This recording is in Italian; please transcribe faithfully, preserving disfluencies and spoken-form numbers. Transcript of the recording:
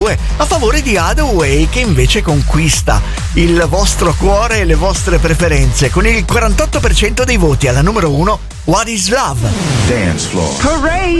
due a favore di Hathaway, che invece conquista il vostro cuore e le vostre preferenze con il quarantotto per cento dei voti. Alla numero uno, What is Love? Dance Floor. Parade.